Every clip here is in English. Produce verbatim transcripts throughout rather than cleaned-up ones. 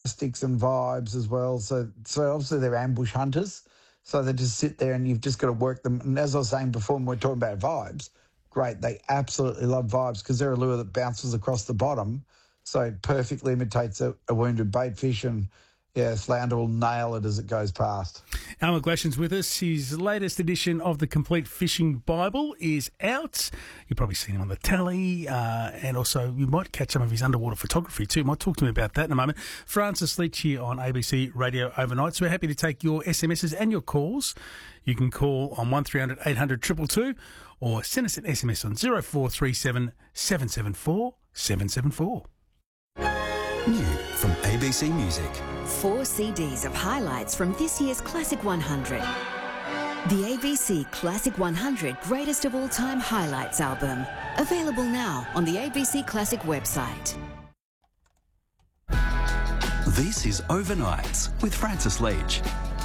sticks and vibes as well. So, so obviously they're ambush hunters. So they just sit there and you've just got to work them. And as I was saying before, when we're talking about vibes, great. They absolutely love vibes because they're a lure that bounces across the bottom. So it perfectly imitates a, a wounded bait fish, and yeah, Flounder will nail it as it goes past. Al McGlashan's with us. His latest edition of the Complete Fishing Bible is out. You've probably seen him on the telly, uh, and also you might catch some of his underwater photography too. Might talk to him about that in a moment. Francis Leach here on A B C Radio Overnight. So we're happy to take your S M Ses and your calls. You can call on one three hundred eight hundred two two two or send us an S M S on zero four three seven seven seven four seven seven four. New from A B C Music. Four C Ds of highlights from this year's Classic one hundred. The A B C Classic one hundred Greatest of All Time Highlights album. Available now on the A B C Classic website. This is Overnights with Francis Leach.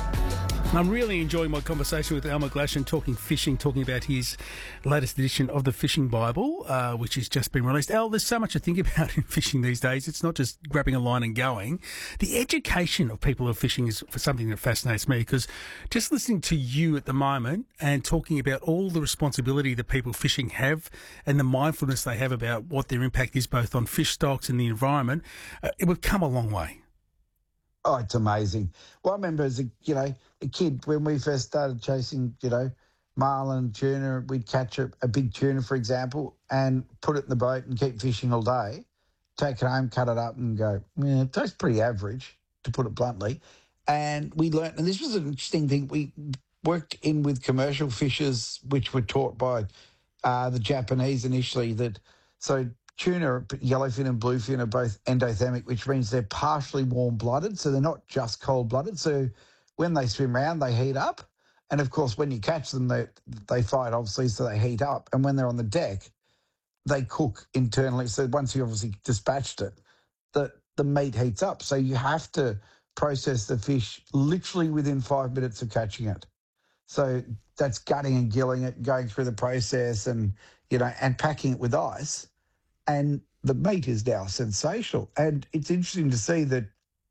I'm really enjoying my conversation with Al McGlashan, talking fishing, talking about his latest edition of the Fishing Bible, uh, which has just been released. Al, there's so much to think about in fishing these days. It's not just grabbing a line and going. The education of people who are fishing is something that fascinates me, because just listening to you at the moment and talking about all the responsibility that people fishing have and the mindfulness they have about what their impact is both on fish stocks and the environment, uh, it would come a long way. Oh, it's amazing. Well, I remember as a, you know, a kid when we first started chasing, you know, marlin, tuna, we'd catch a, a big tuna, for example, and put it in the boat and keep fishing all day, take it home, cut it up and go, yeah, it tastes pretty average, to put it bluntly. And we learnt, and this was an interesting thing, we worked in with commercial fishers, which were taught by uh, the Japanese initially, that so tuna, yellowfin and bluefin are both endothermic, which means they're partially warm-blooded, so they're not just cold-blooded. So when they swim around, they heat up. And, of course, when you catch them, they they fight, obviously, so they heat up. And when they're on the deck, they cook internally. So once you obviously dispatched it, the, the meat heats up. So you have to process the fish literally within five minutes of catching it. So that's gutting and gilling it, going through the process and, you know, and packing it with ice. And the meat is now sensational. And it's interesting to see that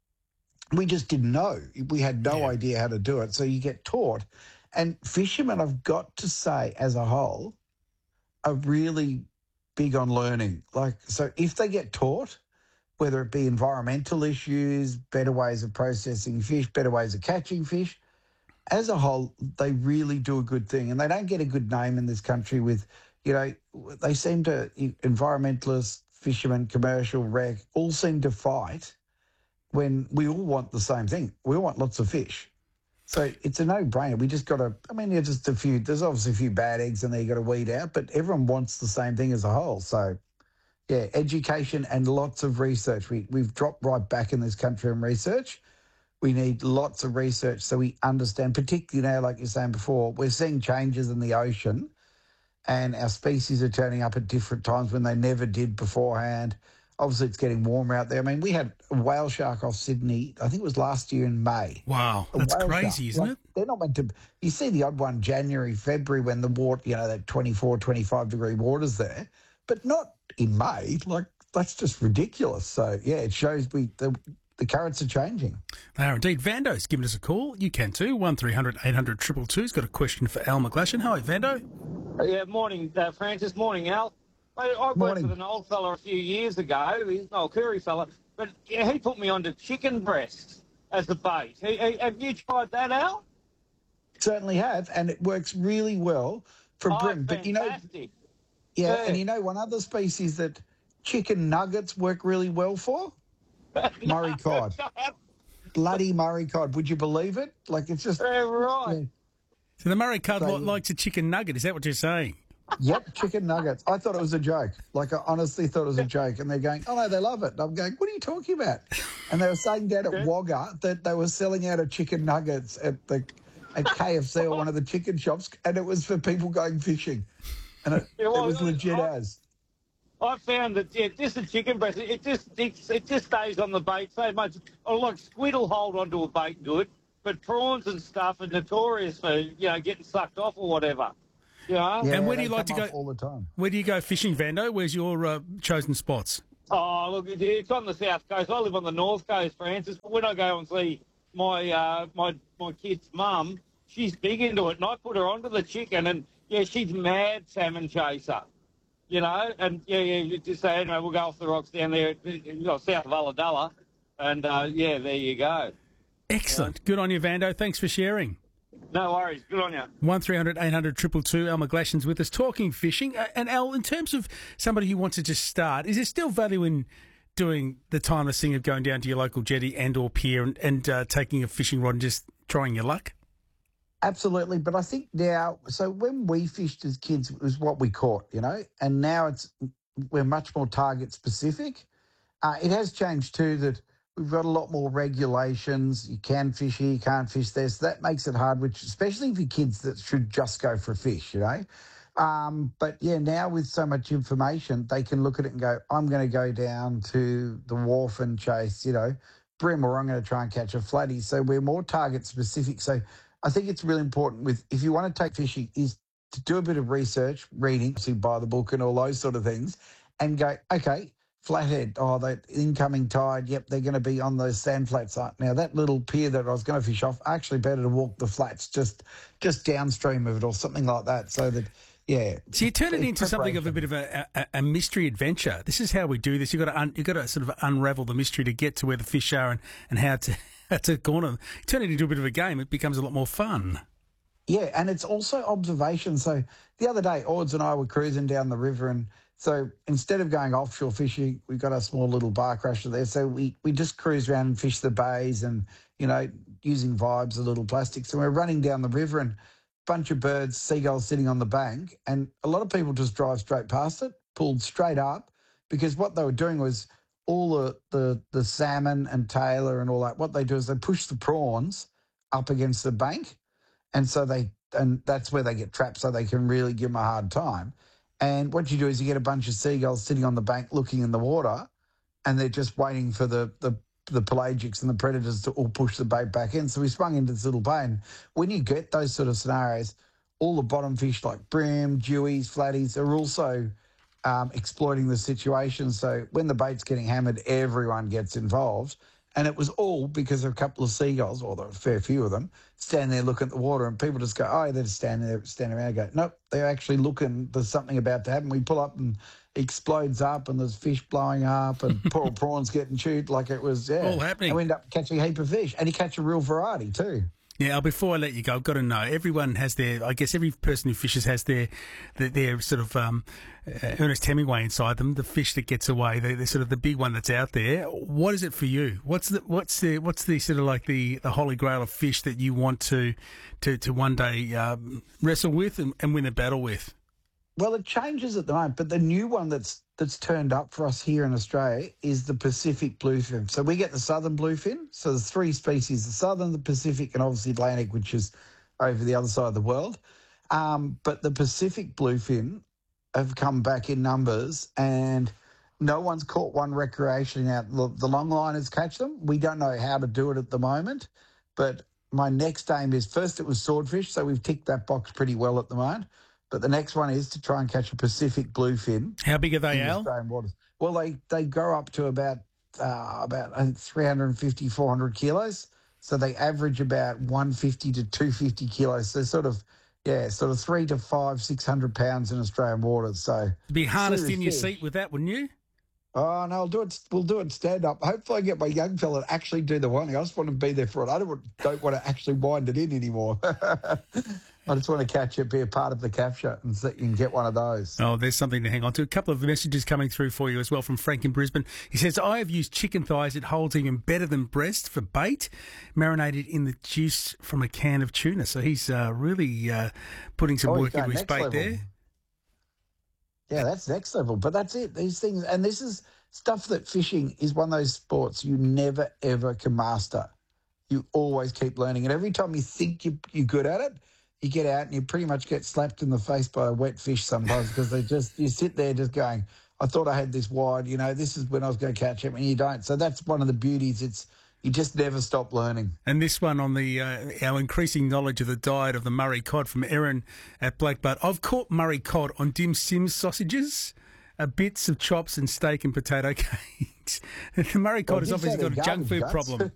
we just didn't know. We had no yeah. idea how to do it. So you get taught. And fishermen, I've got to say, as a whole, are really big on learning. Like, so if they get taught, whether it be environmental issues, better ways of processing fish, better ways of catching fish, as a whole, they really do a good thing. And they don't get a good name in this country with, you know, they seem to, environmentalists, fishermen, commercial, rec, all seem to fight when we all want the same thing. We all want lots of fish. So it's a no-brainer. We just got to, I mean, there's just a few, there's obviously a few bad eggs in there you got to weed out, but everyone wants the same thing as a whole. So, yeah, education and lots of research. We, we've dropped right back in this country in research. We need lots of research so we understand, particularly now, like you're saying before, we're seeing changes in the ocean, and our species are turning up at different times when they never did beforehand. Obviously, it's getting warmer out there. I mean, we had a whale shark off Sydney, I think it was last year in May. Wow, that's crazy, isn't like, it? They're not meant to... You see the odd one January, February when the water, you know, that twenty-four, twenty-five degree water's there, but not in May. Like, that's just ridiculous. So, yeah, it shows we... The, The currents are changing. They are indeed. Vando's given us a call. You can too. one three hundred eight hundred two two two. He's got a question for Al McGlashan. Hi, Vando. Yeah, morning, uh, Francis. Morning, Al. I, I worked Morning. with an old fella a few years ago. He's an old Curry fella. But yeah, he put me onto chicken breasts as the bait. He, he, have you tried that, Al? Certainly have, and it works really well for Oh, bream. But, you know... fantastic. Yeah, Yeah. and you know one other species that chicken nuggets work really well for? Murray cod. Bloody Murray cod. Would you believe it? Like, it's just... Yeah, right. Yeah. So the Murray cod So- li- likes a chicken nugget. Is that what you're saying? Yep, chicken nuggets. I thought it was a joke. Like, I honestly thought it was a joke. And they're going, oh, no, they love it. And I'm going, what are you talking about? And they were saying down at Wagga that they were selling out of chicken nuggets at the at K F C or one of the chicken shops, and it was for people going fishing. And it, Yeah, well, it was legit I- as. I found that yeah, just a chicken breast, it just sticks, it just stays on the bait so much. Oh, like squid will hold onto a bait good, but prawns and stuff are notorious for, you know, getting sucked off or whatever. You know? Yeah, And where do they you like to come go- off all the time? Where do you go fishing, Vando? Where's your uh, chosen spots? Oh, look, it- it's on the south coast. I live on the north coast, Francis. But when I go and see my uh, my my kid's mum, she's big into it, and I put her onto the chicken, and yeah, she's mad salmon chaser. You know, and yeah, yeah, you just say, anyway, we'll go off the rocks down there, you know, south of Ulladulla, and uh, yeah, there you go. Excellent. Good on you, Vando. Thanks for sharing. No worries. Good on you. one three hundred eight hundred two two two. Al McGlashan's with us talking fishing. Uh, And Al, in terms of somebody who wants to just start, is there still value in doing the timeless thing of going down to your local jetty and or pier and, and uh, taking a fishing rod and just trying your luck? Absolutely, but I think now, so when we fished as kids, it was what we caught, you know, and now it's we're much more target specific. Uh, it has changed too that we've got a lot more regulations. You can fish here, you can't fish there, so that makes it hard, which especially for kids that should just go for a fish, you know. Um, but yeah, now with so much information, they can look at it and go, I'm going to go down to the wharf and chase, you know, brim, or I'm going to try and catch a flatty. So we're more target specific. So I think it's really important with, if you want to take fishing, is to do a bit of research, reading, see buy the book and all those sort of things, and go, okay, flathead, oh, that incoming tide, yep, they're going to be on those sand flats. Now, that little pier that I was going to fish off, actually better to walk the flats just just downstream of it or something like that, so that, yeah. So you turn it it's into something of a bit of a, a, a mystery adventure. This is how we do this. You've got to un, you've got to sort of unravel the mystery to get to where the fish are and, and how to how to corner them. Turn it into a bit of a game. It becomes a lot more fun. Yeah, and it's also observation. So the other day, Ords and I were cruising down the river, and so instead of going offshore fishing, we got a small little bar crusher there. So we, we just cruised around and fished the bays and, you know, using vibes, a little plastic. So we're running down the river and a bunch of birds, seagulls sitting on the bank, and a lot of people just drive straight past it, pulled straight up, because what they were doing was all the, the, the salmon and tailor and all that, what they do is they push the prawns up against the bank. And so they, and that's where they get trapped, so they can really give them a hard time. And what you do is you get a bunch of seagulls sitting on the bank looking in the water, and they're just waiting for the, the, the pelagics and the predators to all push the bait back in. So we swung into this little bay, and when you get those sort of scenarios, all the bottom fish like brim, dewies, flatties are also um, exploiting the situation. So when the bait's getting hammered, everyone gets involved. And it was all because of a couple of seagulls, or there were a fair few of them, standing there looking at the water, and people just go, oh, they're just standing there, standing around. I go, nope, they're actually looking. There's something about to happen. We pull up and it explodes up, and there's fish blowing up, and poor prawns getting chewed like it was, yeah. All happening. And we end up catching a heap of fish, and you catch a real variety too. Yeah, before I let you go, I've got to know, everyone has their, I guess every person who fishes has their their, their sort of um, uh, Ernest Hemingway inside them, the fish that gets away, they're, they're sort of the big one that's out there. What is it for you? What's the what's the what's the sort of like the, the holy grail of fish that you want to to, to one day um, wrestle with and, and win a battle with? Well, it changes at the moment, but the new one that's that's turned up for us here in Australia is the Pacific bluefin. So we get the southern bluefin. So there's three species, the southern, the Pacific, and obviously Atlantic, which is over the other side of the world. Um, but the Pacific bluefin have come back in numbers, and no one's caught one recreationally now. The, the longliners catch them. We don't know how to do it at the moment, but my next aim is, first it was swordfish, so we've ticked that box pretty well at the moment. But the next one is to try and catch a Pacific bluefin. How big are they, in Al? Australian waters. Well, they, they grow up to about uh, about I think three hundred fifty, four hundred kilos. So they average about one fifty to two fifty kilos. So sort of, yeah, sort of three to five, six hundred pounds in Australian waters. So be harnessed in your fish. seat with that, wouldn't you? Oh no, I'll do it. We'll do it stand up. Hopefully, I get my young fella to actually do the winding. I just want to be there for it. I don't want, don't want to actually wind it in anymore. I just want to catch it, be a part of the capture, and so you can get one of those. Oh, there's something to hang on to. A couple of messages coming through for you as well from Frank in Brisbane. He says, I have used chicken thighs. It holds even better than breast for bait, marinated in the juice from a can of tuna. So he's uh, really uh, putting some Oh, work he's into going his next bait level. there. Yeah, that's next level. But that's it. These things, and this is stuff that fishing is one of those sports you never, ever can master. You always keep learning. And every time you think you, you're good at it, you get out and you pretty much get slapped in the face by a wet fish sometimes, because they just, you sit there just going, I thought I had this wide, you know, this is when I was going to catch it, and you don't. So that's one of the beauties. It's, you just never stop learning. And this one on the uh, our increasing knowledge of the diet of the Murray cod from Erin at Blackbutt. I've caught Murray cod on dim Sims sausages. uh, bits of chops and steak and potato cakes. Murray Cotter's Well, obviously got a junk food guts. problem.